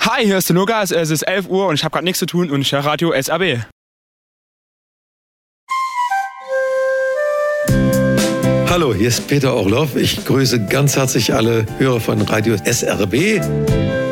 Hi, hier ist der Lukas, es ist 11 Uhr und ich habe gerade nichts zu tun und ich höre Radio SAB. Hallo, hier ist Peter Orloff. Ich grüße ganz herzlich alle Hörer von Radio SRB.